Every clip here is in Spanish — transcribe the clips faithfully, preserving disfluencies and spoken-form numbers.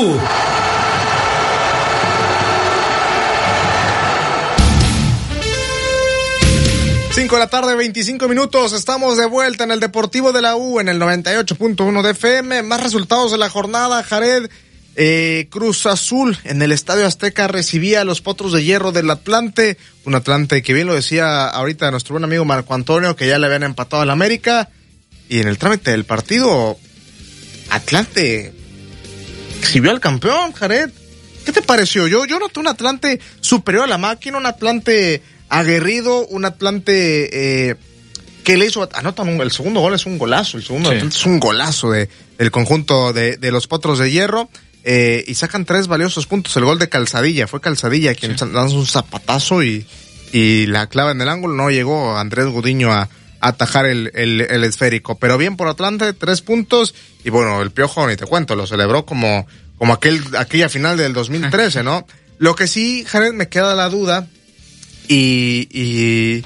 U. Cinco de la tarde, veinticinco minutos, estamos de vuelta en el Deportivo de la U, en el noventa y ocho punto uno de F M. Más resultados de la jornada, Jared. Eh, Cruz Azul en el Estadio Azteca recibía a los Potros de Hierro del Atlante, un Atlante que bien lo decía ahorita nuestro buen amigo Marco Antonio, que ya le habían empatado al América, y en el trámite del partido, Atlante exhibió al campeón, Jared. ¿Qué te pareció? Yo, yo noté un Atlante superior a la máquina, un Atlante aguerrido, un Atlante eh, que le hizo, anotan un, el segundo gol es un golazo, el segundo sí. Atlante es un golazo de del conjunto de, de los Potros de Hierro, eh, y sacan tres valiosos puntos. El gol de Calzadilla, fue Calzadilla quien sí. lanza un zapatazo y, y la clava en el ángulo, no llegó Andrés Gudiño a, a atajar el, el, el esférico, pero bien por Atlante, tres puntos, y bueno, el Piojo ni te cuento, lo celebró como, como aquel, aquella final del dos mil trece, ¿no? Lo que sí, Jared, me queda la duda, Y, y,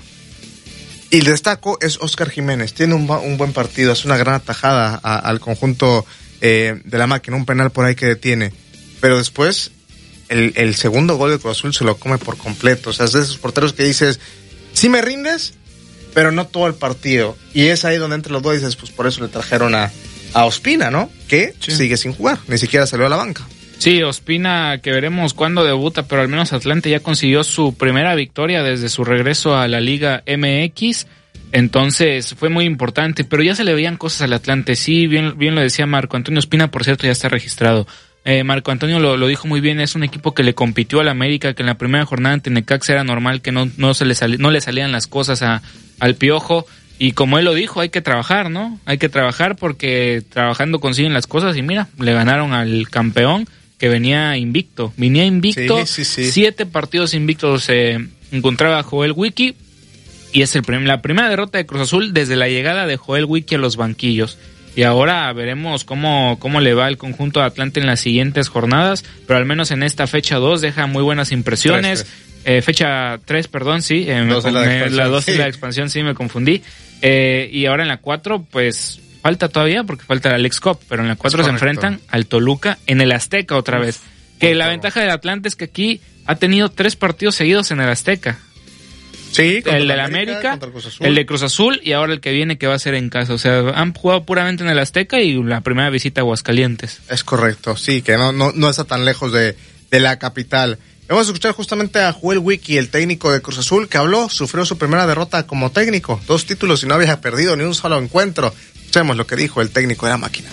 y destaco es Oscar Jiménez, tiene un, un buen partido, hace una gran atajada a, al conjunto eh, de la máquina, un penal por ahí que detiene, pero después el, el segundo gol de Cruz Azul se lo come por completo. O sea, es de esos porteros que dices, sí me rindes, pero no todo el partido, y es ahí donde entre los dos dices, pues por eso le trajeron a, a Ospina, ¿no? Que sí. sigue sin jugar, ni siquiera salió a la banca. Sí, Ospina, que veremos cuándo debuta, pero al menos Atlante ya consiguió su primera victoria desde su regreso a la Liga M X, entonces fue muy importante, pero ya se le veían cosas al Atlante. Sí, bien, bien lo decía Marco Antonio Ospina, por cierto, ya está registrado. Eh, Marco Antonio lo, lo dijo muy bien, es un equipo que le compitió al América, que en la primera jornada ante Necaxa era normal que no, no, se le, sali, no le salían las cosas a, al Piojo, y como él lo dijo, hay que trabajar, ¿no? Hay que trabajar porque trabajando consiguen las cosas, y mira, le ganaron al campeón, que venía invicto, venía invicto, sí, sí, sí. siete partidos invictos se eh, encontraba Joel Wiki, y es el prim- la primera derrota de Cruz Azul desde la llegada de Joel Wiki a los banquillos, y ahora veremos cómo, cómo le va el conjunto de Atlante en las siguientes jornadas, pero al menos en esta fecha dos deja muy buenas impresiones, tres, tres. Eh, fecha tres, perdón, sí, eh, me, la, me, la dos sí. es la expansión, sí, me confundí, eh, y ahora en la cuatro, pues falta todavía porque falta la Leagues Cup, pero en la cuatro se enfrentan al Toluca en el Azteca otra vez. Que la ventaja del Atlante es que aquí ha tenido tres partidos seguidos en el Azteca. Sí, el de la América, América el, el de Cruz Azul y ahora el que viene que va a ser en casa. O sea, han jugado puramente en el Azteca y la primera visita a Aguascalientes. Es correcto, sí, que no, no, no está tan lejos de, de la capital. Vamos a escuchar justamente a Joel Wiki, el técnico de Cruz Azul, que habló, sufrió su primera derrota como técnico. Dos títulos y no había perdido ni un solo encuentro. Escuchemos lo que dijo el técnico de la máquina.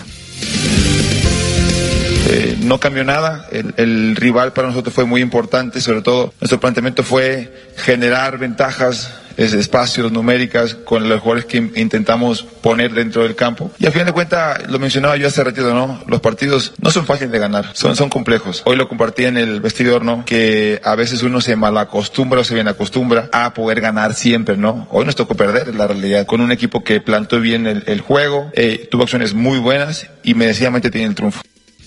Eh, no cambió nada, el, el rival para nosotros fue muy importante, sobre todo nuestro planteamiento fue generar ventajas, es, espacios numéricas con los jugadores que intentamos poner dentro del campo. Y a fin de cuentas, lo mencionaba yo hace ratito, ¿no? Los partidos no son fáciles de ganar, son, son complejos. Hoy lo compartí en el vestidor, ¿no? Que a veces uno se malacostumbra o se bien acostumbra a poder ganar siempre, ¿no? Hoy nos tocó perder, es la realidad, con un equipo que plantó bien el, el juego, eh, tuvo acciones muy buenas y merecidamente tiene el triunfo.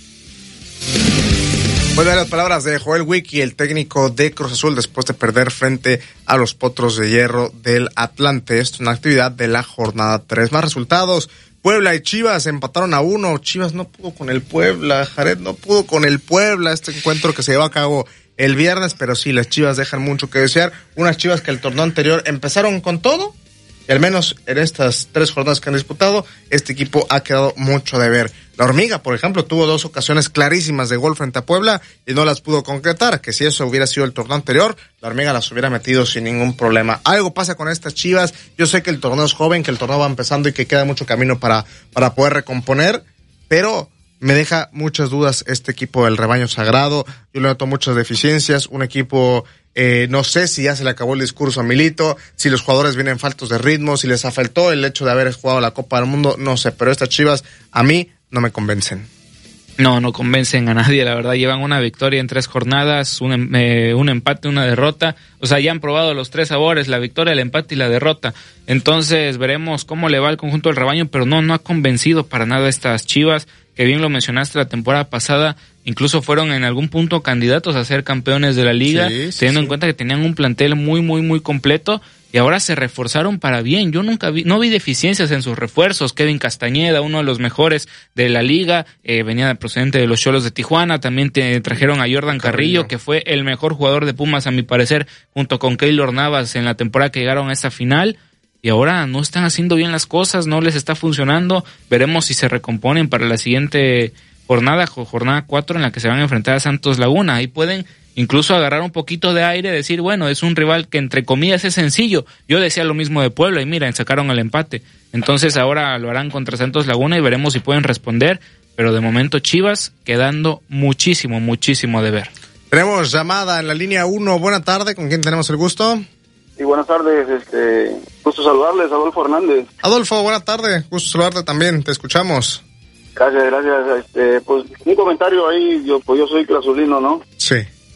Bueno, las palabras de Joel Wiki, el técnico de Cruz Azul, después de perder frente a los Potros de Hierro del Atlante. Esto es una actividad de la jornada tres. Más resultados: Puebla y Chivas empataron a uno. Chivas no pudo con el Puebla, Jared no pudo con el Puebla. Este encuentro que se llevó a cabo el viernes, pero sí, las Chivas dejan mucho que desear. Unas Chivas que el torneo anterior empezaron con todo, y al menos en estas tres jornadas que han disputado, este equipo ha quedado mucho de ver. La Hormiga, por ejemplo, tuvo dos ocasiones clarísimas de gol frente a Puebla y no las pudo concretar, que si eso hubiera sido el torneo anterior, la Hormiga las hubiera metido sin ningún problema. Algo pasa con estas Chivas. Yo sé que el torneo es joven, que el torneo va empezando y que queda mucho camino para, para poder recomponer, pero me deja muchas dudas este equipo del Rebaño Sagrado. Yo le noto muchas deficiencias, un equipo... Eh, no sé si ya se le acabó el discurso a Milito, si los jugadores vienen faltos de ritmo, si les afectó el hecho de haber jugado la Copa del Mundo, no sé, pero estas Chivas a mí no me convencen. No, no convencen a nadie, la verdad. Llevan una victoria en tres jornadas, un, eh, un empate, una derrota. O sea, ya han probado los tres sabores, la victoria, el empate y la derrota. Entonces veremos cómo le va al conjunto del Rebaño, pero no, no ha convencido para nada estas Chivas, que bien lo mencionaste la temporada pasada, incluso fueron en algún punto candidatos a ser campeones de la liga, sí, sí, teniendo sí. en cuenta que tenían un plantel muy, muy, muy completo, y ahora se reforzaron para bien. Yo nunca vi, no vi deficiencias en sus refuerzos. Kevin Castañeda, uno de los mejores de la liga, eh, venía procedente de los Xolos de Tijuana. También te trajeron a Jordan Carrillo, que fue el mejor jugador de Pumas a mi parecer, junto con Keylor Navas en la temporada que llegaron a esta final. Y ahora no están haciendo bien las cosas, no les está funcionando. Veremos si se recomponen para la siguiente jornada, jornada cuatro, en la que se van a enfrentar a Santos Laguna. Ahí pueden incluso agarrar un poquito de aire, decir, bueno, es un rival que entre comillas es sencillo. Yo decía lo mismo de Puebla y mira, sacaron el empate. Entonces ahora lo harán contra Santos Laguna y veremos si pueden responder. Pero de momento Chivas quedando muchísimo, muchísimo de ver. Tenemos llamada en la línea uno. Buena tarde, ¿con quién tenemos el gusto? Sí, buenas tardes, este, gusto saludarles, Adolfo Hernández. Adolfo, buena tarde, gusto saludarte también, te escuchamos. Gracias, gracias, este, pues un comentario ahí, yo pues yo soy clasulino, ¿no? Sí.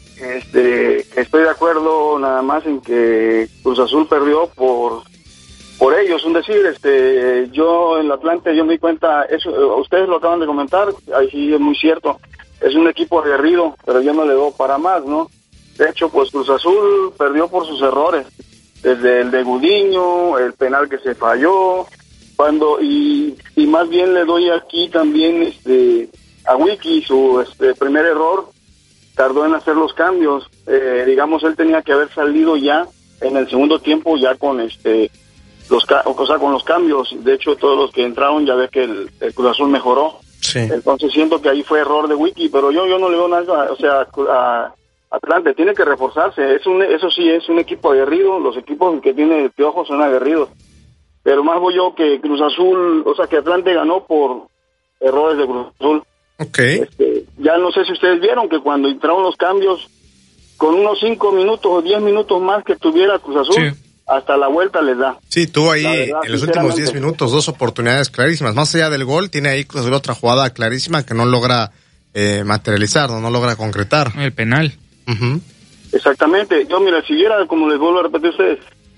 Este, estoy de acuerdo nada más en que Cruz Azul perdió por por ellos, un decir, este, yo en el Atlante yo me di cuenta, eso, ustedes lo acaban de comentar, ahí sí es muy cierto, es un equipo aguerrido, pero yo no le doy para más, ¿no? De hecho, pues Cruz Azul perdió por sus errores, desde el de Gudiño, el penal que se falló, cuando y, y más bien le doy aquí también este a Wiki su este primer error, tardó en hacer los cambios, eh, digamos él tenía que haber salido ya en el segundo tiempo ya con este los o sea con los cambios. De hecho todos los que entraron ya ve que el, el Cruz Azul mejoró. Sí. Entonces siento que ahí fue error de Wiki, pero yo yo no le veo nada, o sea a Atlante tiene que reforzarse, es un, eso sí, es un equipo aguerrido, los equipos que tiene el Piojo son aguerridos, pero más voy yo que Cruz Azul, o sea que Atlante ganó por errores de Cruz Azul. Okay. Este, ya no sé si ustedes vieron que cuando entraron los cambios, con unos cinco minutos o diez minutos más que tuviera Cruz Azul, sí, hasta la vuelta les da. Sí, tuvo ahí verdad, en los últimos diez minutos dos oportunidades clarísimas, más allá del gol, tiene ahí Cruz Azul otra jugada clarísima que no logra eh, materializar, no, no logra concretar. El penal. Uh-huh. Exactamente, yo mira, si viera, como les vuelvo a repetir a ustedes,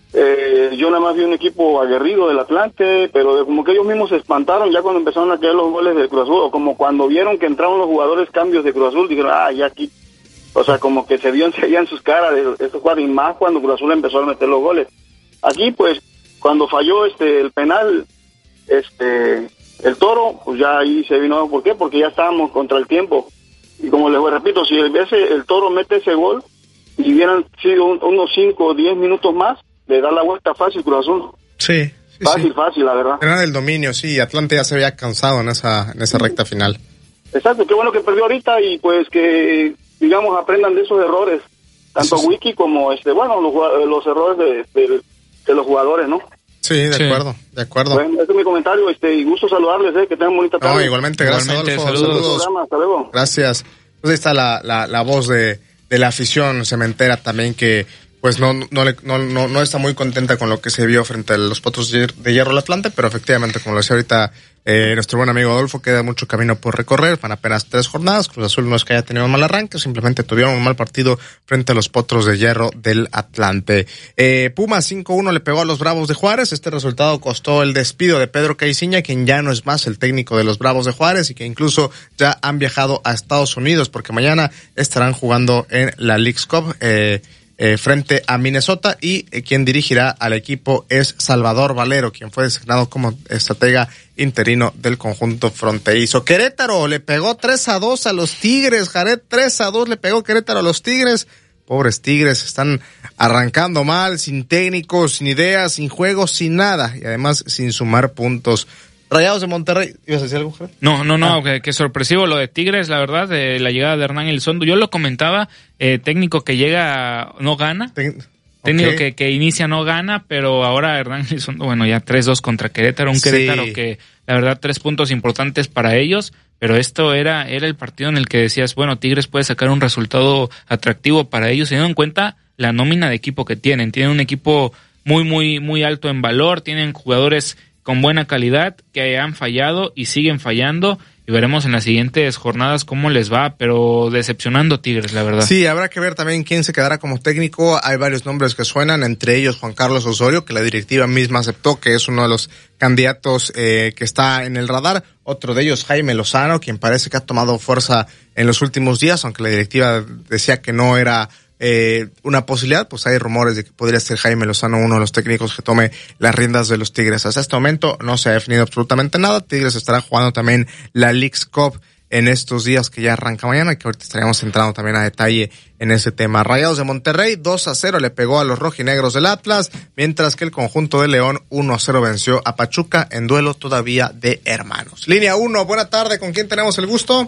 eh, yo nada más vi un equipo aguerrido del Atlante, pero de, como que ellos mismos se espantaron ya cuando empezaron a caer los goles de Cruz Azul, o como cuando vieron que entraron los jugadores cambios de Cruz Azul, dijeron, ah, ya aquí, o sea, como que se vio enseguida en sus caras de estos jugadores, y más cuando Cruz Azul empezó a meter los goles. Aquí, pues, cuando falló este el penal, este el Toro, pues ya ahí se vino, ¿por qué? Porque ya estábamos contra el tiempo. Y como les repito, si el, ese, el Toro mete ese gol y hubieran sido un, unos cinco o diez minutos más, le da la vuelta fácil Cruz Azul. Sí, sí fácil, sí. fácil, la verdad. Era el dominio, sí, Atlante ya se había cansado en esa en esa recta final. Exacto, qué bueno que perdió ahorita y pues que, digamos, aprendan de esos errores, tanto sí, Wiki como, este bueno, los, los errores de, de, de los jugadores, ¿no? Sí, de sí. acuerdo, de acuerdo. Bueno, ese es mi comentario, este, y gusto saludarles, eh, que tengan bonita tarde. No, igualmente, gracias, igualmente, Adolfo, saludos. saludos. Hasta luego. Gracias. Pues ahí está la, la, la voz de, de la afición cementera también, que pues no, no, le, no, no, no está muy contenta con lo que se vio frente a los Potros de Hierro del Atlante, pero efectivamente, como lo decía ahorita eh, nuestro buen amigo Adolfo, queda mucho camino por recorrer, van apenas tres jornadas. Cruz Azul no es que haya tenido un mal arranque, simplemente tuvieron un mal partido frente a los Potros de Hierro del Atlante. Eh, Pumas cinco uno le pegó a los Bravos de Juárez. Este resultado costó el despido de Pedro Caiciña, quien ya no es más el técnico de los Bravos de Juárez y que incluso ya han viajado a Estados Unidos porque mañana estarán jugando en la Leagues Cup eh, Eh, frente a Minnesota, y eh, quien dirigirá al equipo es Salvador Valero, quien fue designado como estratega interino del conjunto fronterizo. Querétaro le pegó tres a dos a los Tigres, Jared, tres a dos le pegó Querétaro a los Tigres. Pobres Tigres, están arrancando mal, sin técnicos, sin ideas, sin juegos, sin nada, y además sin sumar puntos. Rayados de Monterrey, ¿ibas a decir algo, Jared? No, no, no, ah. que, que sorpresivo lo de Tigres, la verdad, de la llegada de Hernán Elizondo. Yo lo comentaba, eh, técnico que llega no gana, Ten- técnico okay. que, que inicia no gana, pero ahora Hernán Elizondo, bueno, ya tres dos contra Querétaro, un Querétaro sí. que, la verdad, tres puntos importantes para ellos, pero esto era, era el partido en el que decías, bueno, Tigres puede sacar un resultado atractivo para ellos, teniendo en cuenta la nómina de equipo que tienen. Tienen un equipo muy, muy, muy alto en valor, tienen jugadores con buena calidad, que han fallado y siguen fallando, y veremos en las siguientes jornadas cómo les va, pero decepcionando Tigres, la verdad. Sí, habrá que ver también quién se quedará como técnico. Hay varios nombres que suenan, entre ellos Juan Carlos Osorio, que la directiva misma aceptó que es uno de los candidatos eh, que está en el radar. Otro de ellos, Jaime Lozano, quien parece que ha tomado fuerza en los últimos días, aunque la directiva decía que no era eh, una posibilidad, pues hay rumores de que podría ser Jaime Lozano uno de los técnicos que tome las riendas de los Tigres. Hasta este momento no se ha definido absolutamente nada. Tigres estará jugando también la Leagues Cup en estos días que ya arranca mañana y que ahorita estaríamos entrando también a detalle en ese tema. Rayados de Monterrey dos a cero le pegó a los rojinegros del Atlas, mientras que el conjunto de León uno a cero venció a Pachuca en duelo todavía de hermanos. Línea uno, buena tarde, ¿con quién tenemos el gusto?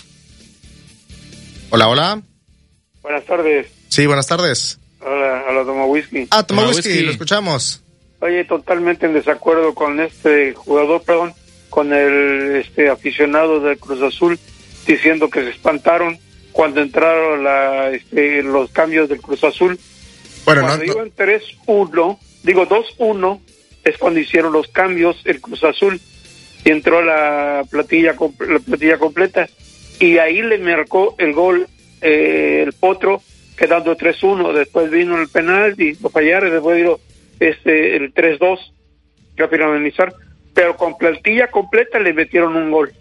Hola, hola. Buenas tardes. Sí, buenas tardes. Hola, hola, Toma Whisky. Ah, Toma, Toma whisky, whisky, lo escuchamos. Oye, totalmente en desacuerdo con este jugador, perdón, con el este aficionado del Cruz Azul, diciendo que se espantaron cuando entraron la, este, los cambios del Cruz Azul. Bueno, cuando no, iban tres uno, digo dos uno, es cuando hicieron los cambios el Cruz Azul y entró la platilla, la platilla completa. Y ahí le marcó el gol eh, el Potro, quedando tres uno. Después vino el penal y lo fallaron, después vino este, el tres dos, que a finalizar. Pero con plantilla completa le metieron un gol.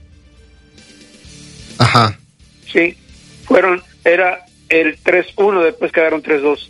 Ajá. Sí, fueron, era el tres uno, después quedaron tres dos.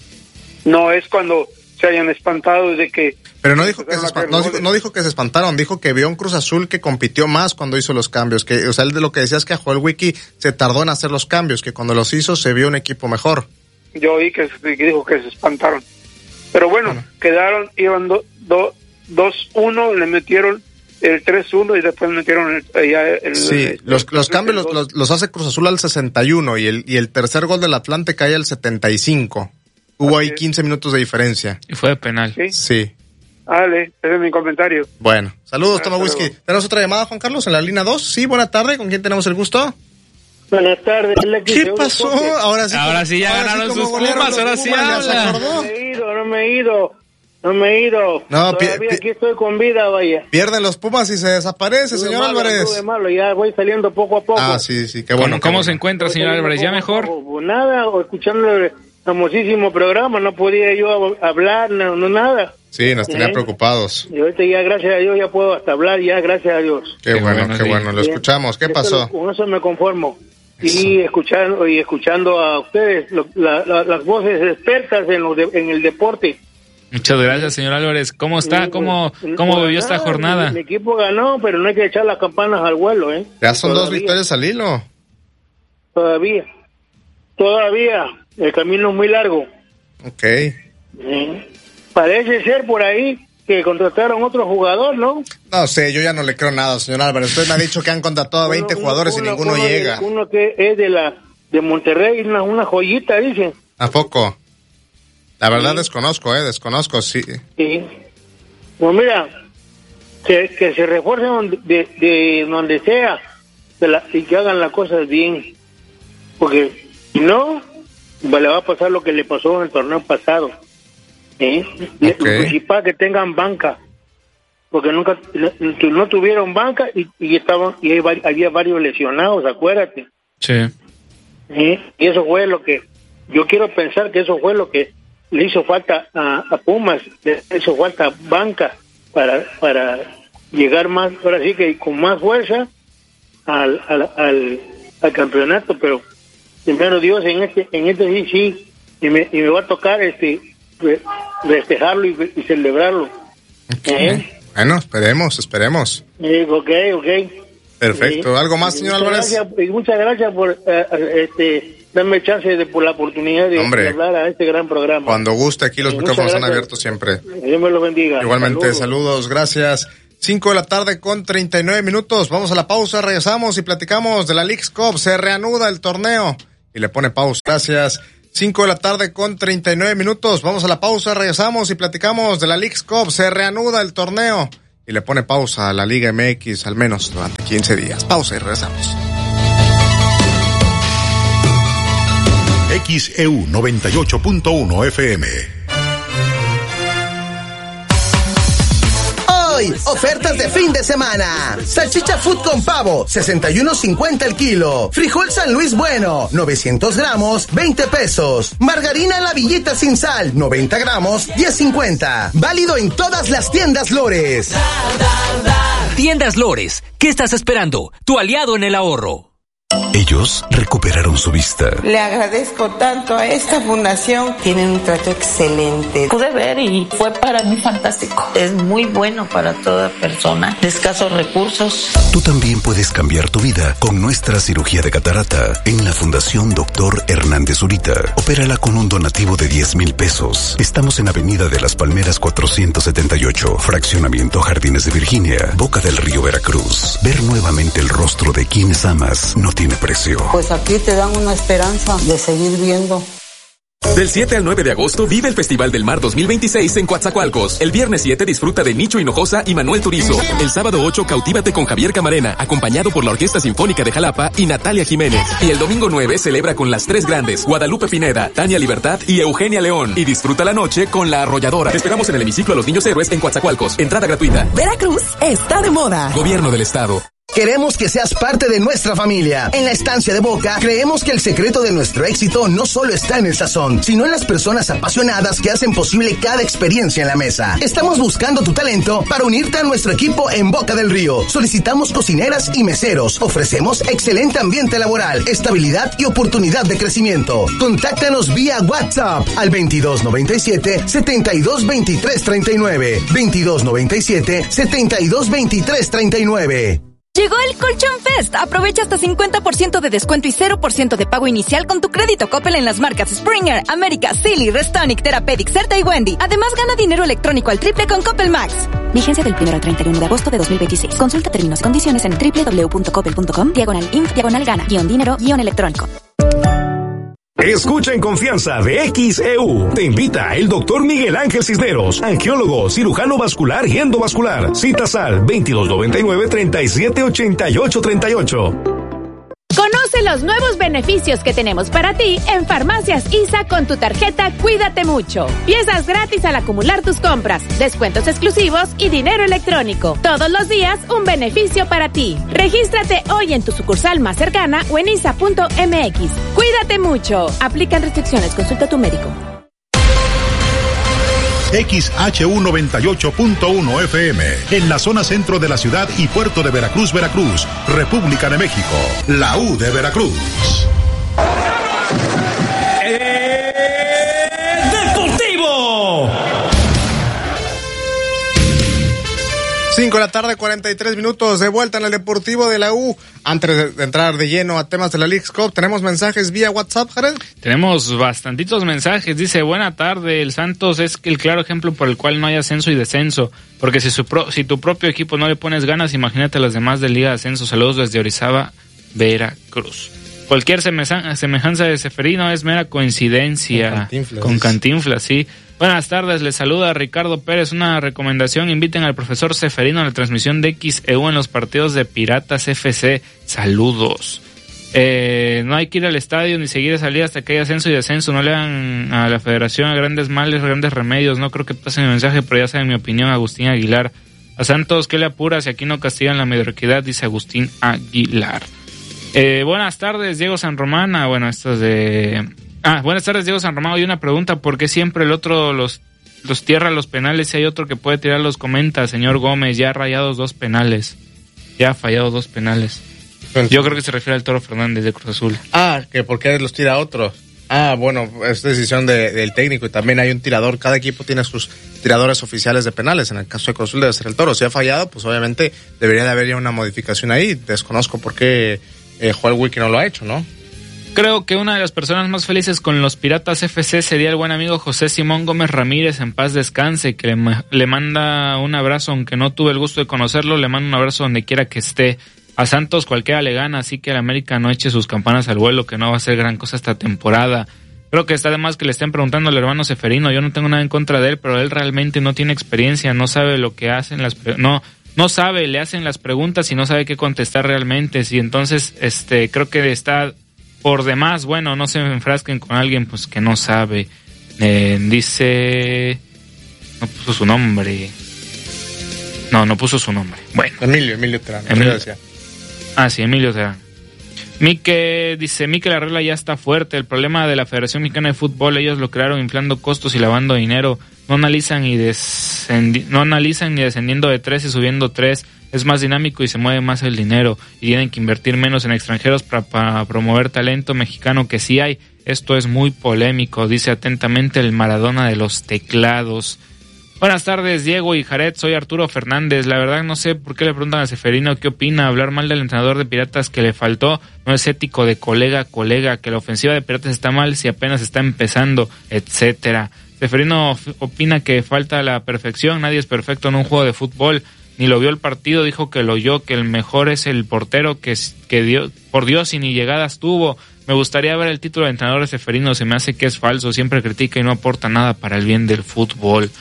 No es cuando se hayan espantado de que... Pero no dijo que, se espan- no, dijo, no dijo que se espantaron, dijo que vio un Cruz Azul que compitió más cuando hizo los cambios, que, o sea, él de lo que decía es que a Joel Wiki se tardó en hacer los cambios, que cuando los hizo se vio un equipo mejor. Yo oí que, que dijo que se espantaron. Pero bueno, bueno. quedaron, iban dos do, uno, le metieron el tres uno y después metieron el... Ya el sí, el, los, el, los el, cambios el, los, los, los hace Cruz Azul al sesenta y uno y el, y el tercer gol del Atlante cae al setenta y cinco. Hubo ahí quince minutos de diferencia. Y fue de penal. Sí. Sí. Dale, ese es mi comentario. Bueno, saludos, Toma Whisky. luego. ¿Tenemos otra llamada, Juan Carlos, en la línea dos? Sí, buena tarde, ¿con quién tenemos el gusto? Buenas tardes. ¿Qué pasó? Ahora sí, ahora sí ya ahora ganaron sí, sus Pumas, ahora sí habla. No me he ido, no me he ido, no me he ido. No, pi- Todavía pi- aquí estoy con vida, vaya. Pierden los Pumas y se desaparece, Tuve señor malo, Álvarez. tuve malo, ya voy saliendo poco a poco. Ah, sí, sí, qué bueno. ¿Cómo, cómo qué se bueno. encuentra, Voy señor saliendo Álvarez? ¿Ya poco a mejor? poco. Pues nada, o escuchando el famosísimo programa, no podía yo hablar, no, no nada. Sí, nos tenía ¿Eh? preocupados. Y ahorita ya, gracias a Dios, ya puedo hasta hablar, ya, gracias a Dios. Qué, Qué bueno, bueno, qué sí. bueno. Lo Bien. escuchamos. ¿Qué Eso pasó? lo- Con eso me conformo. Y escuchando, y escuchando a ustedes, lo- la- la- las voces expertas en, los de- en el deporte. Muchas gracias, señor Álvarez. ¿Cómo está? Sí, ¿Cómo, pues, cómo pues, vivió esta nada, jornada? Mi, mi equipo ganó, pero no hay que echar las campanas al vuelo, ¿eh? Ya son dos Todavía, victorias al hilo. Todavía. Todavía. El camino es muy largo. Ok. ¿Eh? Parece ser por ahí que contrataron otro jugador, ¿no? No sé, yo ya no le creo nada, señor Álvarez. Usted me ha dicho que han contratado a veinte Uno- jugadores uno- y ninguno uno de- llega. Uno que es de la de Monterrey, una, una joyita, dicen. ¿A poco? La verdad Sí. desconozco, eh, desconozco, sí. Sí. Pues mira, que, que se refuercen donde, de, de donde sea de la, y que hagan las cosas bien. Porque si no, le va a pasar lo que le pasó en el torneo pasado. ¿Eh? Le- Ok. Lo principal que tengan banca. Porque nunca no, no tuvieron banca y, y estaban y hay vari- había varios lesionados, acuérdate. Sí. ¿Eh? Y eso fue lo que yo quiero pensar que eso fue lo que le hizo falta a, a Pumas, le hizo falta banca para para llegar más, ahora sí que con más fuerza al al, al, al campeonato, pero primero Dios en este en este sí sí y me, y me va a tocar este fe- festejarlo y, y celebrarlo. Ok. ¿Eh? Bueno, esperemos, esperemos. Eh, ok, ok. Perfecto. Sí. ¿Algo más, señor Muchas Álvarez? gracias, y muchas gracias por eh, este darme chance de por la oportunidad de, Hombre. de hablar a este gran programa. Cuando guste, aquí los Sí, micrófonos muchas están gracias. abiertos siempre. Dios me lo bendiga. Igualmente, saludos, gracias. Cinco de la tarde con treinta y nueve minutos. Vamos a la pausa, regresamos y platicamos de la Leagues Cup. Se reanuda el torneo y le pone pausa. Gracias. Cinco de la tarde con treinta y nueve minutos. Vamos a la pausa, regresamos y platicamos de la Leagues Cup. Se reanuda el torneo y le pone pausa a la Liga M X al menos durante quince días. Pausa y regresamos. X E U noventa y ocho punto uno F M. Hoy, ofertas de fin de semana. Salchicha Food con pavo, sesenta y uno cincuenta el kilo. Frijol San Luis Bueno, novecientos gramos, veinte pesos. Margarina La Villita sin sal, noventa gramos, diez cincuenta. Válido en todas las tiendas Lores. Tiendas Lores, ¿qué estás esperando? Tu aliado en el ahorro. Ellos recuperaron su vista. Le agradezco tanto a esta fundación. Tienen un trato excelente. Pude ver y fue para mí fantástico. Es muy bueno para toda persona de escasos recursos. Tú también puedes cambiar tu vida con nuestra cirugía de catarata en la Fundación Doctor Hernández Zurita. Opérala con un donativo de diez mil pesos. Estamos en Avenida de las Palmeras cuatrocientos setenta y ocho, Fraccionamiento Jardines de Virginia, Boca del Río, Veracruz. Ver nuevamente el rostro de quienes amas no tiene precio. Pues aquí te dan una esperanza de seguir viendo. Del siete al nueve de agosto vive el Festival del Mar dos mil veintiséis en Coatzacoalcos. El viernes siete disfruta de Nicho Hinojosa y Manuel Turizo. El sábado ocho cautívate con Javier Camarena, acompañado por la Orquesta Sinfónica de Jalapa y Natalia Jiménez. Y el domingo nueve celebra con las tres grandes, Guadalupe Pineda, Tania Libertad y Eugenia León. Y disfruta la noche con La Arrolladora. Te esperamos en el hemiciclo a los Niños Héroes en Coatzacoalcos. Entrada gratuita. Veracruz está de moda. Gobierno del Estado. Queremos que seas parte de nuestra familia. En la Estancia de Boca, creemos que el secreto de nuestro éxito no solo está en el sazón, sino en las personas apasionadas que hacen posible cada experiencia en la mesa. Estamos buscando tu talento para unirte a nuestro equipo en Boca del Río. Solicitamos cocineras y meseros. Ofrecemos excelente ambiente laboral, estabilidad y oportunidad de crecimiento. Contáctanos vía WhatsApp al veintidós noventa y siete, setenta y dos veintitrés treinta y nueve. veintidós noventa y siete, setenta y dos veintitrés treinta y nueve. Llegó el Colchón Fest. Aprovecha hasta cincuenta por ciento de descuento y cero por ciento de pago inicial con tu crédito Coppel en las marcas Springer, América, Silly, Restonic, Therapeutic, Certa y Wendy. Además, gana dinero electrónico al triple con Coppel Max. Vigencia del primero al treinta y uno de agosto de dos mil veintiséis. Consulta términos y condiciones en doble u doble u doble u punto coppel punto com, diagonal inf, diagonal gana, guión dinero, guión electrónico. Escucha en confianza de X E U. Te invita el doctor Miguel Ángel Cisneros, angiólogo, cirujano vascular y endovascular. Citas al veintidós noventa y nueve, treinta y siete ochenta y ocho treinta y ocho. Conoce los nuevos beneficios que tenemos para ti en Farmacias I S A con tu tarjeta Cuídate Mucho. Piezas gratis al acumular tus compras, descuentos exclusivos y dinero electrónico. Todos los días un beneficio para ti. Regístrate hoy en tu sucursal más cercana o en isa punto m x. Cuídate mucho. Aplican restricciones. Consulta a tu médico. X H U noventa y ocho punto uno F M, en la zona centro de la ciudad y puerto de Veracruz, Veracruz, República de México, la U de Veracruz. Eh, ¡Deportivo! cinco de la tarde, cuarenta y tres minutos, de vuelta en el Deportivo de la U. Antes de entrar de lleno a temas de la Leagues Cup, ¿tenemos mensajes vía WhatsApp, Jared? Tenemos bastantitos mensajes. Dice, buena tarde, el Santos es el claro ejemplo por el cual no hay ascenso y descenso, porque si, su pro, si tu propio equipo no le pones ganas, imagínate a los demás de Liga de Ascenso. Saludos desde Orizaba, Veracruz. Cualquier semejanza de Seferino es mera coincidencia. Con Cantinflas. Con Cantinflas, sí. Buenas tardes, les saluda Ricardo Pérez. Una recomendación, inviten al profesor Seferino a la transmisión de X E U en los partidos de Piratas F C. Saludos. Eh, no hay que ir al estadio ni seguir a salir hasta que haya ascenso y descenso. No le dan a la federación a grandes males, grandes remedios. No creo que pasen el mensaje, pero ya saben mi opinión. Agustín Aguilar. A Santos, ¿qué le apura si aquí no castigan la mediocridad? Dice Agustín Aguilar. Eh, buenas tardes, Diego San Román. Ah, bueno, esto es de... Ah, buenas tardes, Diego San Román. Hay una pregunta, ¿por qué siempre el otro los, los tierra los penales y hay otro que puede tirar los comenta? Señor Gómez, ya ha rayado dos penales. Ya ha fallado dos penales. Yo creo que se refiere al Toro Fernández de Cruz Azul. Ah, que por qué los tira otro. Ah, bueno, es decisión de, del técnico y también hay un tirador. Cada equipo tiene sus tiradores oficiales de penales. En el caso de Cruz Azul debe ser el Toro. Si ha fallado, pues obviamente debería de haber ya una modificación ahí. Desconozco por qué eh, Joel Wiki no lo ha hecho, ¿no? Creo que una de las personas más felices con los Piratas F C sería el buen amigo José Simón Gómez Ramírez, en paz descanse, que le, le manda un abrazo, aunque no tuve el gusto de conocerlo, le mando un abrazo donde quiera que esté. A Santos cualquiera le gana, así que el América no eche sus campanas al vuelo, que no va a ser gran cosa esta temporada. Creo que está de más que le estén preguntando al hermano Seferino. Yo no tengo nada en contra de él, pero él realmente no tiene experiencia, no sabe lo que hacen las... Pre- no no sabe, le hacen las preguntas y no sabe qué contestar realmente. Y entonces este creo que está por demás, bueno, no se enfrasquen con alguien pues que no sabe. Eh, dice... No puso su nombre. No, no puso su nombre. Bueno. Emilio, Emilio Terán. Emilio decía. Ah, sí, Emilio Terán. Mique dice, Mique, la regla ya está fuerte. El problema de la Federación Mexicana de Fútbol, ellos lo crearon inflando costos y lavando dinero. No analizan y descendi- no analizan ni descendiendo de tres y subiendo tres. es más dinámico y se mueve más el dinero, y tienen que invertir menos en extranjeros para, para promover talento mexicano que sí hay. Esto es muy polémico, dice atentamente el Maradona de los teclados. Buenas tardes, Diego y Jared, soy Arturo Fernández. La verdad no sé por qué le preguntan a Seferino qué opina. Hablar mal del entrenador de Piratas que le faltó no es ético de colega a colega, que la ofensiva de Piratas está mal si apenas está empezando, etcétera. Seferino opina que falta la perfección, nadie es perfecto en un juego de fútbol, ni lo vio el partido, dijo que lo oyó, que el mejor es el portero, que, que dio, por Dios, y ni llegadas tuvo. Me gustaría ver el título de entrenador de Seferino, se me hace que es falso, siempre critica y no aporta nada para el bien del fútbol.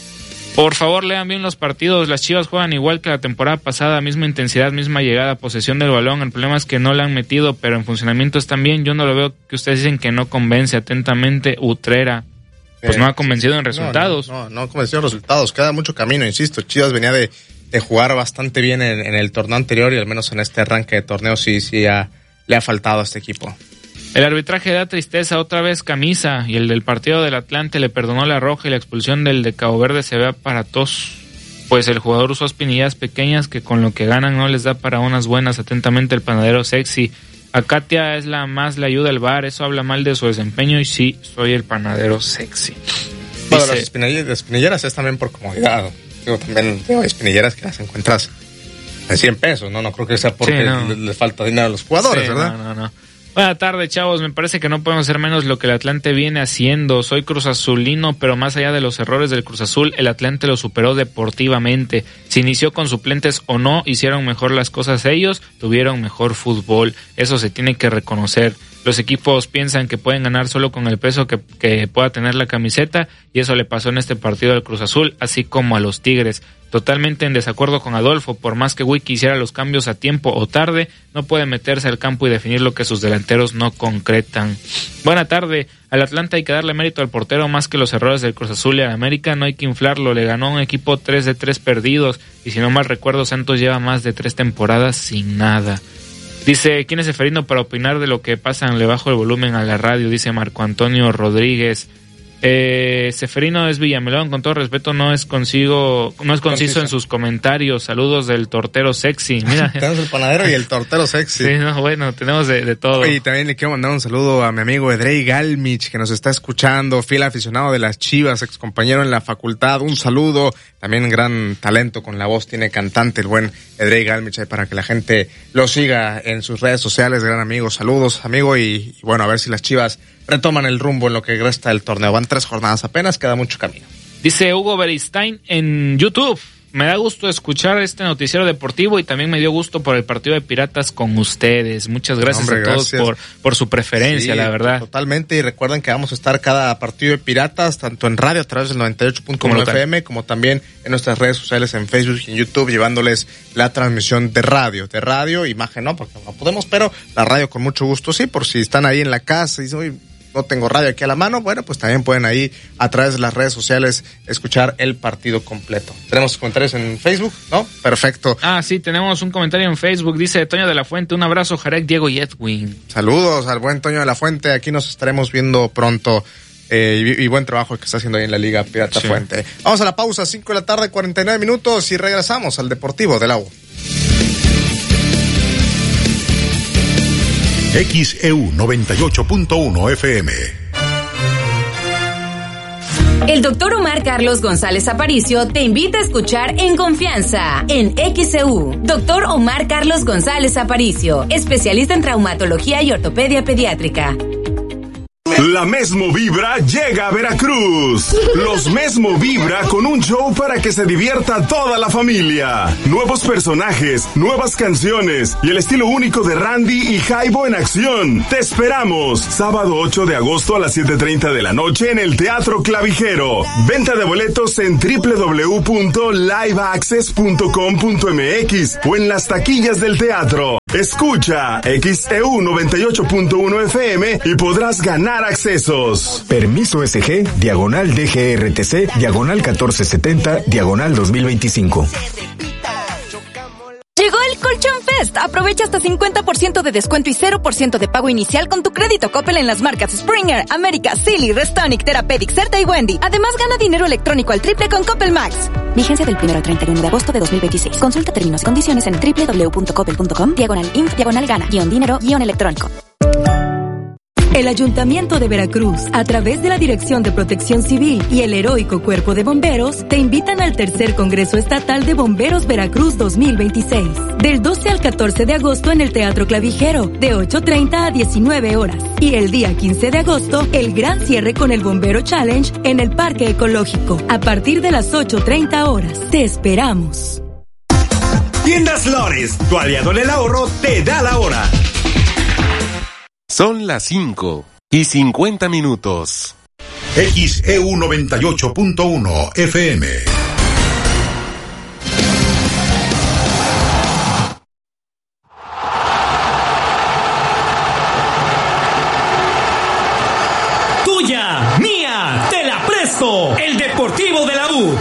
Por favor, lean bien los partidos. Las Chivas juegan igual que la temporada pasada, misma intensidad, misma llegada, posesión del balón. El problema es que no la han metido, pero en funcionamiento están bien. Yo no lo veo, que ustedes dicen que no convence. Atentamente, Utrera. Pues eh, no ha convencido en resultados. No, no, no, no ha convencido en resultados. Queda mucho camino, insisto. Chivas venía de, de jugar bastante bien en, en el torneo anterior y al menos en este arranque de torneo sí, sí ha, le ha faltado a este equipo. El arbitraje da tristeza, otra vez camisa, y el del partido del Atlante le perdonó la roja y la expulsión del de Cabo Verde se ve aparatoso, pues el jugador usó espinillas pequeñas que con lo que ganan no les da para unas buenas. Atentamente el panadero sexy. A Katia es la más le ayuda el V A R, eso habla mal de su desempeño y sí, soy el panadero sexy. Bueno, dice, las espinilleras, las espinilleras es también por comodidad. Digo, también digo, hay espinilleras que las encuentras en cien pesos, ¿no? No creo que sea porque sí, no. le, le falta dinero a los jugadores, sí, ¿verdad? No, no, no. Buenas tardes, chavos. Me parece que no podemos hacer menos lo que el Atlante viene haciendo. Soy Cruz Azulino, pero más allá de los errores del Cruz Azul, el Atlante lo superó deportivamente. Si inició con suplentes o no, hicieron mejor las cosas ellos, tuvieron mejor fútbol. Eso se tiene que reconocer. Los equipos piensan que pueden ganar solo con el peso que, que pueda tener la camiseta, y eso le pasó en este partido al Cruz Azul, así como a los Tigres. Totalmente en desacuerdo con Adolfo, por más que Wiki hiciera los cambios a tiempo o tarde, no puede meterse al campo y definir lo que sus delanteros no concretan. Buena tarde, al Atlanta hay que darle mérito al portero más que los errores del Cruz Azul y al América, no hay que inflarlo, le ganó un equipo tres de tres perdidos, y si no mal recuerdo Santos lleva más de tres temporadas sin nada. Dice, ¿quién es Seferino para opinar de lo que pasa? Le bajo el volumen a la radio, dice Marco Antonio Rodríguez. Eh, Seferino es Villamelón, con todo respeto, no es consigo, no es conciso en sus comentarios. Saludos del tortero sexy. Mira, tenemos el panadero y el tortero sexy. Sí, no, bueno, tenemos de, de todo. Y también le quiero mandar un saludo a mi amigo Edrey Galmich, que nos está escuchando, fiel aficionado de las Chivas, ex compañero en la facultad. Un saludo, también gran talento con la voz, tiene cantante el buen Edrey Galmich, ahí para que la gente lo siga en sus redes sociales. Gran amigo, saludos, amigo, y, y bueno, a ver si las Chivas retoman el rumbo en lo que resta del torneo. Van tres jornadas apenas, queda mucho camino. Dice Hugo Beristain en YouTube, me da gusto escuchar este noticiero deportivo y también me dio gusto por el partido de Piratas con ustedes. Muchas gracias Hombre, a todos gracias. por por su preferencia, sí, la verdad. Totalmente, y recuerden que vamos a estar cada partido de Piratas, tanto en radio a través del noventa y ocho punto uno F M, como también en nuestras redes sociales en Facebook y en YouTube, llevándoles la transmisión de radio. De radio, imagen no, porque no podemos, pero la radio con mucho gusto sí, por si están ahí en la casa y dicen, oye, no tengo radio aquí a la mano, bueno, pues también pueden ahí a través de las redes sociales escuchar el partido completo. Tenemos comentarios en Facebook, ¿no? Perfecto. Ah, sí, tenemos un comentario en Facebook, dice Toño de la Fuente, un abrazo, Jared, Diego y Edwin. Saludos al buen Toño de la Fuente, aquí nos estaremos viendo pronto. Eh, y, y buen trabajo que está haciendo ahí en la Liga Pirata sí. Fuente. Vamos a la pausa, cinco de la tarde, cuarenta y nueve minutos, y regresamos al Deportivo de la U. X E U noventa y ocho punto uno F M. El doctor Omar Carlos González Aparicio te invita a escuchar En Confianza en X E U. Doctor Omar Carlos González Aparicio, especialista en traumatología y ortopedia pediátrica. La Mesmo Vibra llega a Veracruz. Los Mesmo Vibra con un show para que se divierta toda la familia. Nuevos personajes, nuevas canciones y el estilo único de Randy y Jaibo en acción. Te esperamos. Sábado ocho de agosto a las siete treinta de la noche en el Teatro Clavijero. Venta de boletos en doble u doble u doble u punto live access punto com punto m x o en las taquillas del teatro. Escucha X E U noventa y ocho punto uno F M y podrás ganar accesos. Permiso S G, diagonal D G R T C, diagonal catorce setenta, diagonal dos mil veinticinco. Llegó el Colchón Fest FanFest. Aprovecha hasta cincuenta por ciento de descuento y cero por ciento de pago inicial con tu crédito Coppel en las marcas Springer, América, Silly, Restonic, Therapeutic, Certa y Wendy. Además, gana dinero electrónico al triple con Coppel Max. Vigencia del primero al treinta y uno de agosto de dos mil veintiséis. Consulta términos y condiciones en doble u doble u doble u punto coppel punto com, diagonal inf, diagonal gana, guión dinero, guión electrónico. El Ayuntamiento de Veracruz, a través de la Dirección de Protección Civil y el Heroico Cuerpo de Bomberos, te invitan al tercer Congreso Estatal de Bomberos Veracruz dos mil veintiséis. Del doce al catorce de agosto en el Teatro Clavijero, de ocho treinta a diecinueve horas. Y el día quince de agosto, el gran cierre con el Bombero Challenge en el Parque Ecológico, a partir de las ocho treinta horas. Te esperamos. Tiendas Lores, tu aliado en el ahorro, te da la hora. Son las cinco y cincuenta minutos. X E U noventa y ocho punto uno F M. Tuya, mía, te la presto. El Deportivo de la U.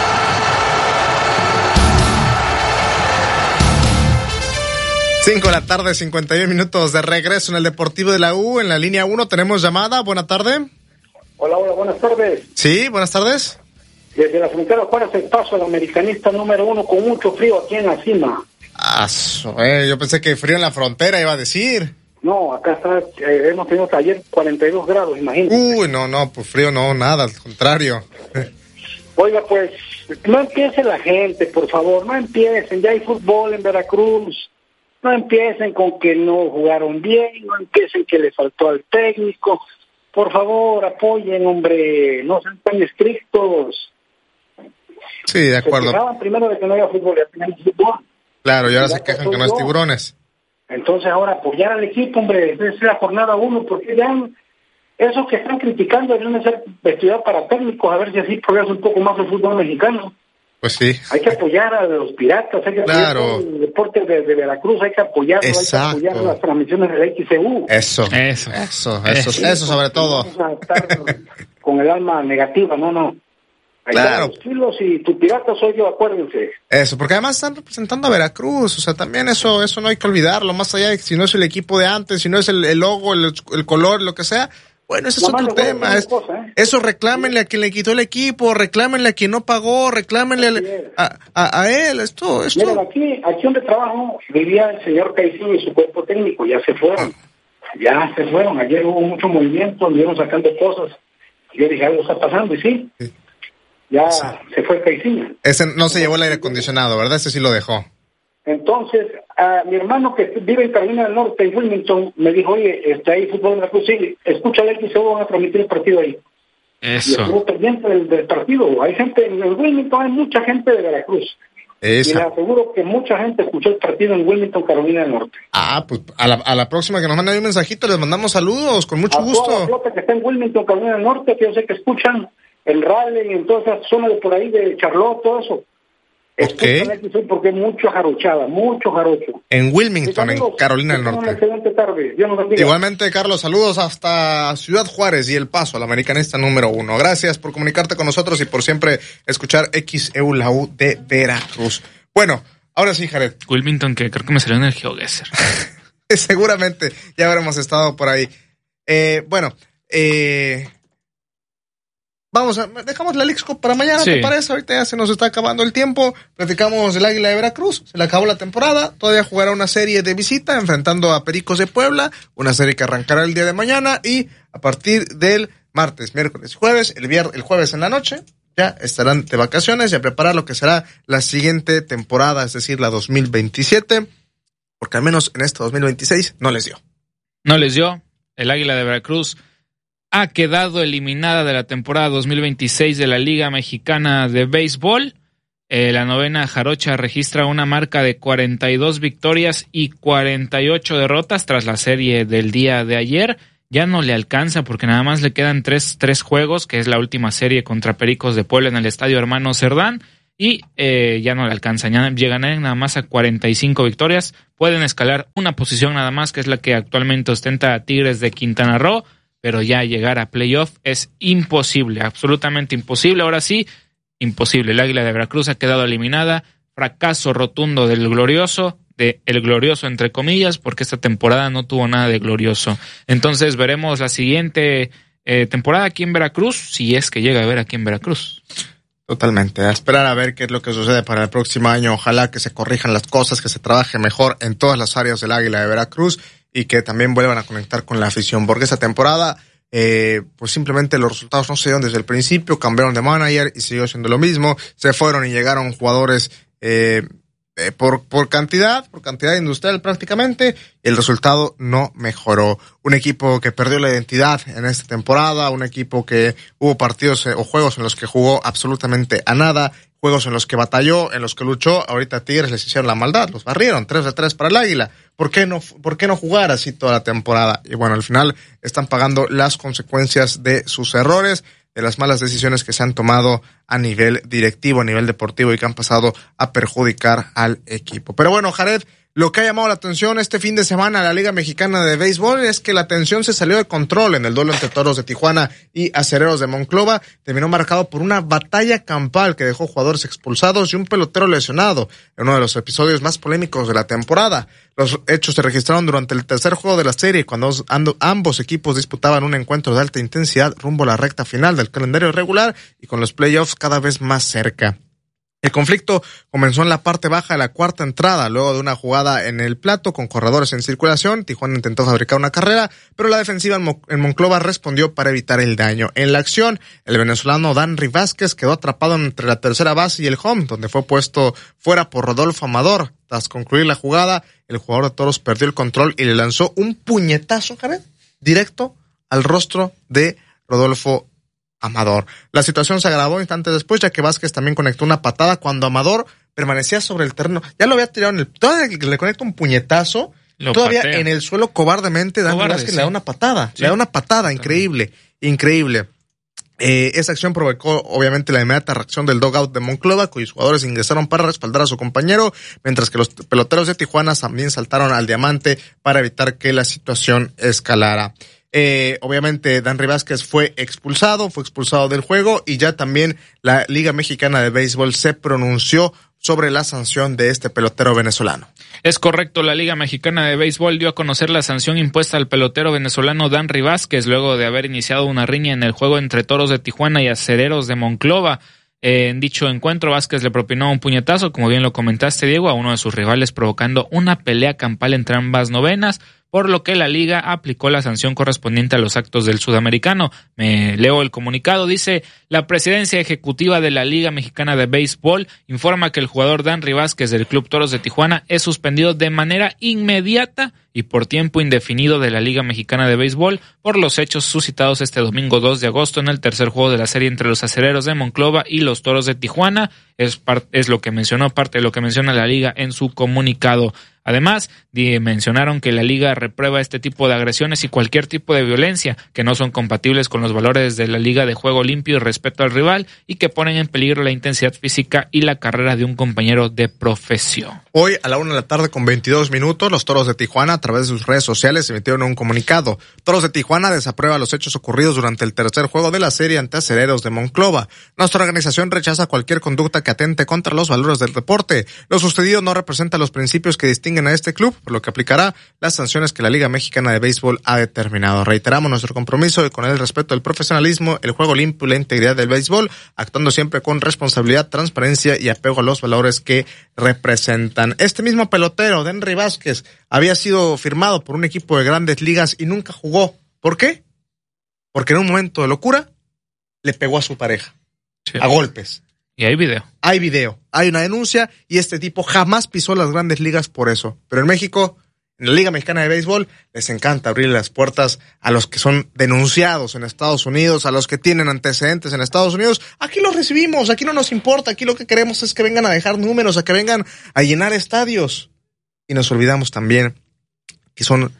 cinco de la tarde, cincuenta y uno minutos de regreso en el Deportivo de la U. En la línea uno tenemos llamada. Buena tarde. Hola, hola, buenas tardes. Sí, buenas tardes. Desde la frontera Juárez El Paso, el americanista número uno, con mucho frío aquí en la cima. Ah, eh, yo pensé que frío en la frontera iba a decir. No, acá está, eh, hemos tenido ayer cuarenta y dos grados, imagínate. Uy, no, no, pues frío no, nada, al contrario. Oiga, pues, no empiece la gente, por favor, no empiecen, ya hay fútbol en Veracruz. No empiecen con que no jugaron bien, no empiecen que le faltó al técnico. Por favor, apoyen, hombre, no sean tan estrictos. Sí, de acuerdo. Se quejaban primero de que no había fútbol, ya tenían fútbol. Claro, y ahora se quejan que no es tiburones. Entonces ahora apoyar al equipo, hombre, esa es la jornada uno, porque ya esos que están criticando deben ser estudiados para técnicos, a ver si así progresa un poco más el fútbol mexicano. Pues sí. Hay que apoyar a los piratas, hay que apoyar claro. el deporte de, de Veracruz, hay que apoyarlo, Exacto. hay que apoyar las transmisiones de la X C U. Eso, eso, eso, eso, eso, eso sobre todo. Vamos a estar con el alma negativa, no, no. Ahí claro. Los kilos y tu pirata soy yo, acuérdense. Eso, porque además están representando a Veracruz, o sea, también eso eso no hay que olvidarlo, más allá de que si no es el equipo de antes, si no es el, el logo, el, el color, lo que sea. Bueno, ese es Nomás otro tema. Es, cosa, ¿eh? Eso reclámenle a quien le quitó el equipo, reclámenle a quien no pagó, reclámenle a, a, a él, esto, esto. Mira, aquí, aquí donde trabajo vivía el señor Caicín y su cuerpo técnico, ya se fueron, ya se fueron. Ayer hubo mucho movimiento, anduvieron sacando cosas. Yo dije, algo está pasando, y sí, sí. ya sí. se fue Caicín. Ese no se llevó el aire acondicionado, ¿verdad? Ese sí lo dejó. Entonces, a mi hermano que vive en Carolina del Norte, en Wilmington, me dijo, oye, está ahí fútbol de la Cruz, sí, escucha la X C U, van a transmitir el partido ahí. Eso. Y estuvo pendiente del, del partido. Hay gente, en Wilmington hay mucha gente de Veracruz. Esa. Y le aseguro que mucha gente escuchó el partido en Wilmington, Carolina del Norte. Ah, pues a la, a la próxima que nos manden un mensajito les mandamos saludos, con mucho a gusto. Toda la flota que está en Wilmington, Carolina del Norte, que yo sé que escuchan el Raleigh, en toda esa zona de por ahí de Charlotte, todo eso. Okay. Porque hay mucho jarochada, mucho jarocho. En Wilmington, en Carolina del Norte. Una excelente tarde. Dios nos bendiga. Igualmente, Carlos, saludos hasta Ciudad Juárez y El Paso, el americanista número uno. Gracias por comunicarte con nosotros y por siempre escuchar X E U, la U de Veracruz. Bueno, ahora sí, Jared. Wilmington, que creo que me salió en el GeoGuessr. Seguramente, ya habremos estado por ahí. Eh, bueno, eh... Vamos, a, dejamos la Leagues Cup para mañana, sí. ¿Te parece? Ahorita ya se nos está acabando el tiempo. Platicamos del Águila de Veracruz. Se le acabó la temporada. Todavía jugará una serie de visita enfrentando a Pericos de Puebla. Una serie que arrancará el día de mañana. Y a partir del martes, miércoles y jueves, el, vier- el jueves en la noche, ya estarán de vacaciones y a preparar lo que será la siguiente temporada, es decir, la dos mil veintisiete. Porque al menos en este dos mil veintiséis no les dio. No les dio. El Águila de Veracruz ha quedado eliminada de la temporada dos mil veintiséis de la Liga Mexicana de Béisbol. Eh, la novena jarocha registra una marca de cuarenta y dos victorias y cuarenta y ocho derrotas tras la serie del día de ayer. Ya no le alcanza porque nada más le quedan tres, tres juegos, que es la última serie contra Pericos de Puebla en el Estadio Hermano Cerdán. Y eh, ya no le alcanza, ya llegan nada más a cuarenta y cinco victorias. Pueden escalar una posición nada más, que es la que actualmente ostenta a Tigres de Quintana Roo. Pero ya llegar a playoff es imposible, absolutamente imposible. Ahora sí, imposible. El Águila de Veracruz ha quedado eliminada. Fracaso rotundo del glorioso de el glorioso, entre comillas, porque esta temporada no tuvo nada de glorioso. Entonces veremos la siguiente eh, temporada aquí en Veracruz, si es que llega a ver aquí en Veracruz. Totalmente, a esperar a ver qué es lo que sucede para el próximo año. Ojalá que se corrijan las cosas, que se trabaje mejor en todas las áreas del Águila de Veracruz y que también vuelvan a conectar con la afición, porque esa temporada eh, pues simplemente los resultados no se dieron desde el principio, cambiaron de manager y siguió siendo lo mismo, se fueron y llegaron jugadores eh, eh, por, por cantidad, por cantidad industrial prácticamente, y el resultado no mejoró. Un equipo que perdió la identidad en esta temporada, un equipo que hubo partidos eh, o juegos en los que jugó absolutamente a nada, juegos en los que batalló, en los que luchó. Ahorita Tigres les hicieron la maldad, los barrieron, tres de tres para el Águila. ¿Por qué no, por qué no jugar así toda la temporada? Y bueno, al final están pagando las consecuencias de sus errores, de las malas decisiones que se han tomado a nivel directivo, a nivel deportivo y que han pasado a perjudicar al equipo. Pero bueno, Jared, lo que ha llamado la atención este fin de semana a la Liga Mexicana de Béisbol es que la tensión se salió de control en el duelo entre Toros de Tijuana y Acereros de Monclova. Terminó marcado por una batalla campal que dejó jugadores expulsados y un pelotero lesionado en uno de los episodios más polémicos de la temporada. Los hechos se registraron durante el tercer juego de la serie, cuando ambos equipos disputaban un encuentro de alta intensidad rumbo a la recta final del calendario regular y con los playoffs cada vez más cerca. El conflicto comenzó en la parte baja de la cuarta entrada, luego de una jugada en el plato con corredores en circulación. Tijuana intentó fabricar una carrera, pero la defensiva en, Mo- en Monclova respondió para evitar el daño. En la acción, el venezolano Danry Vázquez quedó atrapado entre la tercera base y el home, donde fue puesto fuera por Rodolfo Amador. Tras concluir la jugada, el jugador de Toros perdió el control y le lanzó un puñetazo, Jared, directo al rostro de Rodolfo Amador. La situación se agravó instantes después, ya que Vázquez también conectó una patada cuando Amador permanecía sobre el terreno. Ya lo había tirado en el... Todavía le conecta un puñetazo, lo todavía patea en el suelo cobardemente, Dani Vázquez sí. le da una patada. Sí. Le da una patada, increíble, increíble. Eh, esa acción provocó obviamente la inmediata reacción del dugout de Monclova, cuyos jugadores ingresaron para respaldar a su compañero, mientras que los peloteros de Tijuana también saltaron al diamante para evitar que la situación escalara. Eh, obviamente Danry Vázquez fue expulsado, fue expulsado del juego y ya también la Liga Mexicana de Béisbol se pronunció sobre la sanción de este pelotero venezolano. Es correcto, la Liga Mexicana de Béisbol dio a conocer la sanción impuesta al pelotero venezolano Danry Vázquez luego de haber iniciado una riña en el juego entre Toros de Tijuana y Acereros de Monclova. Eh, en dicho encuentro, Vázquez le propinó un puñetazo, como bien lo comentaste, Diego, a uno de sus rivales, provocando una pelea campal entre ambas novenas, por lo que la liga aplicó la sanción correspondiente a los actos del sudamericano. Me leo el comunicado, dice: la presidencia ejecutiva de la Liga Mexicana de Béisbol informa que el jugador Danry Vázquez del Club Toros de Tijuana es suspendido de manera inmediata y por tiempo indefinido de la Liga Mexicana de Béisbol por los hechos suscitados este domingo dos de agosto en el tercer juego de la serie entre los Acereros de Monclova y los Toros de Tijuana. Es, par- es lo que mencionó, parte de lo que menciona la liga en su comunicado. Además, mencionaron que la liga reprueba este tipo de agresiones y cualquier tipo de violencia que no son compatibles con los valores de la liga de juego limpio y respeto al rival y que ponen en peligro la intensidad física y la carrera de un compañero de profesión. Hoy a la una de la tarde con veintidós minutos, los Toros de Tijuana a través de sus redes sociales emitieron un comunicado. Toros de Tijuana desaprueba los hechos ocurridos durante el tercer juego de la serie ante Acereros de Monclova. Nuestra organización rechaza cualquier conducta que atente contra los valores del deporte. Lo sucedido no representa los principios que distinguen a este club, por lo que aplicará las sanciones que la Liga Mexicana de Béisbol ha determinado. Reiteramos nuestro compromiso con el respeto del profesionalismo, el juego limpio y la integridad del béisbol, actuando siempre con responsabilidad, transparencia y apego a los valores que representan. Este mismo pelotero, Danry Vázquez, había sido firmado por un equipo de grandes ligas y nunca jugó. ¿Por qué? Porque en un momento de locura le pegó a su pareja, sí, a golpes. Y hay video. Hay video, hay una denuncia y este tipo jamás pisó las grandes ligas por eso. Pero en México, en la Liga Mexicana de Béisbol, les encanta abrir las puertas a los que son denunciados en Estados Unidos, a los que tienen antecedentes en Estados Unidos. Aquí los recibimos, aquí no nos importa, aquí lo que queremos es que vengan a dejar números, a que vengan a llenar estadios. Y nos olvidamos también que son...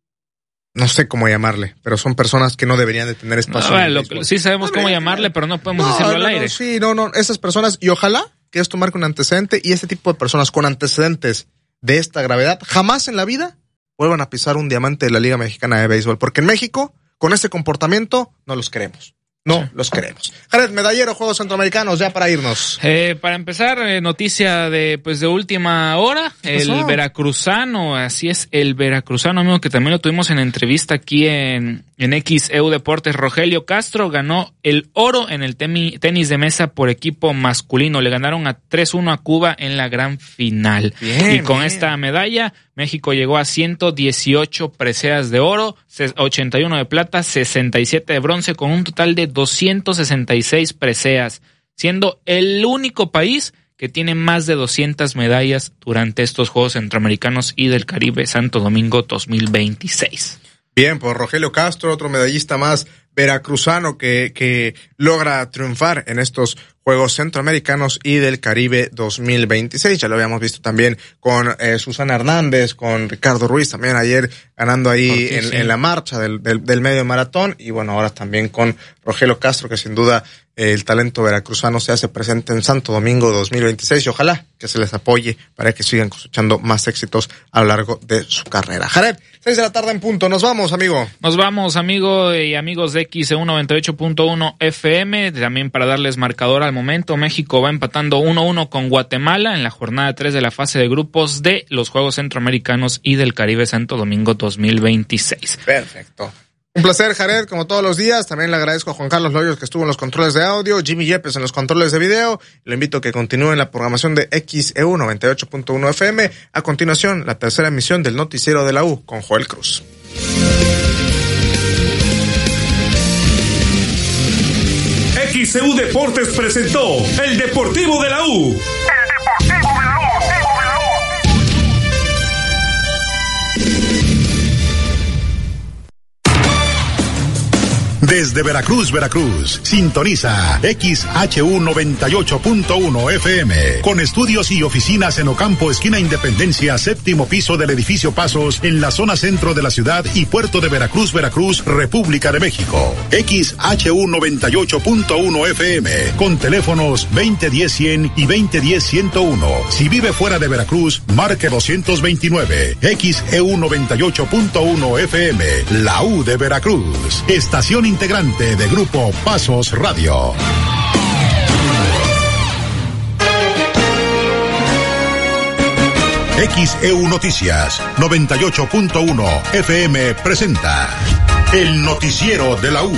no sé cómo llamarle, pero son personas que no deberían de tener espacio. No, en lo, sí sabemos no, cómo llamarle, pero no podemos no, decirlo no, al aire. No, sí, no, no, esas personas, y ojalá que esto marque un antecedente, y este tipo de personas con antecedentes de esta gravedad, jamás en la vida vuelvan a pisar un diamante de la Liga Mexicana de Béisbol, porque en México, con este comportamiento, no los queremos. no los queremos. Jared, medallero, Juegos Centroamericanos, ya para irnos. Eh, para empezar, eh, noticia de pues de última hora, el pasó? veracruzano, así es, el veracruzano, amigo, que también lo tuvimos en entrevista aquí en, en X E U Deportes. Rogelio Castro ganó el oro en el temi, tenis de mesa por equipo masculino. Le ganaron a tres uno a Cuba en la gran final. Bien, y con bien. esta medalla, México llegó a ciento dieciocho preseas de oro, ochenta y uno de plata, sesenta y siete de bronce, con un total de doscientas sesenta y seis preseas, siendo el único país que tiene más de doscientas medallas durante estos Juegos Centroamericanos y del Caribe Santo Domingo dos mil veintiséis. Bien, pues Rogelio Castro, otro medallista más veracruzano que, que logra triunfar en estos Juegos Centroamericanos y del Caribe dos mil veintiséis. Ya lo habíamos visto también con eh, Susana Hernández, con Ricardo Ruiz, también ayer ganando ahí Ortiz, en, sí. en la marcha del, del, del medio maratón. Y bueno, ahora también con Rogelio Castro, que sin duda eh, el talento veracruzano se hace presente en Santo Domingo dos mil veintiséis. Y ojalá que se les apoye para que sigan cosechando más éxitos a lo largo de su carrera. Jared, seis de la tarde en punto. Nos vamos, amigo. Nos vamos, amigo y amigos de X E U noventa y ocho punto uno F M. También para darles marcador al momento, México va empatando uno uno con Guatemala en la jornada tres de la fase de grupos de los Juegos Centroamericanos y del Caribe Santo Domingo dos mil veintiséis. Perfecto. Un placer, Jared, como todos los días. También le agradezco a Juan Carlos Loyos, que estuvo en los controles de audio, Jimmy Yepes en los controles de video. Le invito a que continúe en la programación de X E U noventa y ocho punto uno F M. A continuación, la tercera emisión del Noticiero de la U con Joel Cruz. X E U Deportes presentó el Deportivo de la U. El Deportivo de la U. Desde Veracruz, Veracruz, sintoniza X H U noventa y ocho punto uno F M, con estudios y oficinas en Ocampo, esquina Independencia, séptimo piso del edificio Pasos, en la zona centro de la ciudad y puerto de Veracruz, Veracruz, República de México. X H U noventa y ocho punto uno F M, con teléfonos veinte diez cien y veinte diez ciento uno. Si vive fuera de Veracruz, marque doscientos veintinueve. X E U noventa y ocho punto uno F M, la U de Veracruz, estación integrante de Grupo Pasos Radio. X E U Noticias noventa y ocho punto uno F M presenta el Noticiero de la U.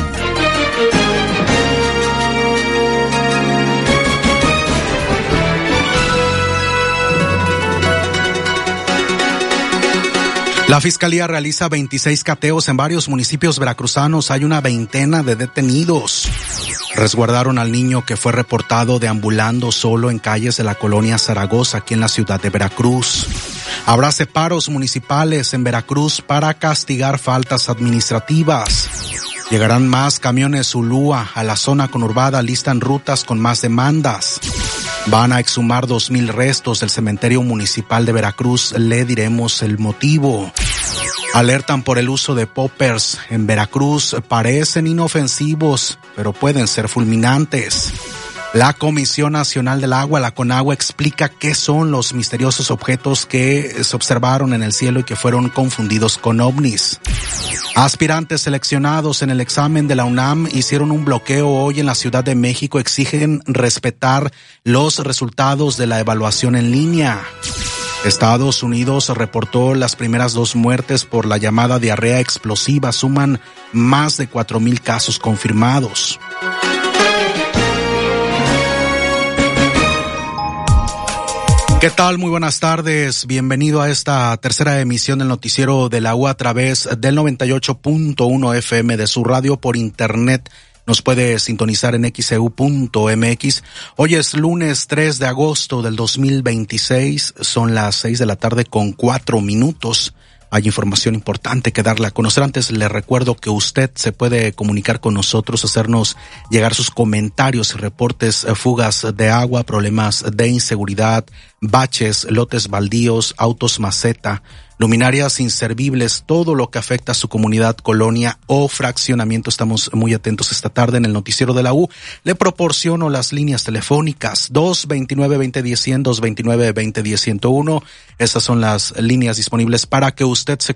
La Fiscalía realiza veintiséis cateos en varios municipios veracruzanos. Hay una veintena de detenidos. Resguardaron al niño que fue reportado deambulando solo en calles de la colonia Zaragoza, aquí en la ciudad de Veracruz. Habrá separos municipales en Veracruz para castigar faltas administrativas. Llegarán más camiones Ulúa a la zona conurbada, listan rutas con más demandas. Van a exhumar dos mil restos del cementerio municipal de Veracruz. Le diremos el motivo. Alertan por el uso de poppers en Veracruz. Parecen inofensivos, pero pueden ser fulminantes. La Comisión Nacional del Agua, la CONAGUA, explica qué son los misteriosos objetos que se observaron en el cielo y que fueron confundidos con ovnis. Aspirantes seleccionados en el examen de la UNAM hicieron un bloqueo hoy en la Ciudad de México. Exigen respetar los resultados de la evaluación en línea. Estados Unidos reportó las primeras dos muertes por la llamada diarrea explosiva. Suman más de cuatro mil casos confirmados. ¿Qué tal? Muy buenas tardes. Bienvenido a esta tercera emisión del Noticiero de la U a través del noventa y ocho punto uno F M de su radio por internet. Nos puede sintonizar en X E U punto M X. Hoy es lunes tres de agosto del dos mil veintiséis. Son las seis de la tarde con cuatro minutos. Hay información importante que darle a conocer. Antes le recuerdo que usted se puede comunicar con nosotros, hacernos llegar sus comentarios y reportes, fugas de agua, problemas de inseguridad, baches, lotes baldíos, autos maceta, luminarias inservibles, todo lo que afecta a su comunidad, colonia o fraccionamiento. Estamos muy atentos esta tarde en el Noticiero de la U. Le proporciono las líneas telefónicas dos veintinueve veinte diez cien, dos veintinueve veinte diez ciento uno. Esas son las líneas disponibles para que usted se